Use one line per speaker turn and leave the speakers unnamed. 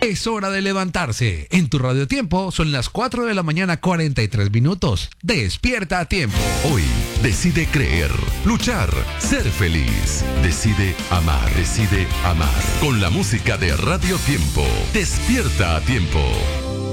Es hora de levantarse. En tu Radio Tiempo son las 4 de la mañana 43 minutos. Despierta a tiempo.
Hoy decide creer, luchar, ser feliz. Decide amar, decide amar. Con la música de Radio Tiempo. Despierta a tiempo.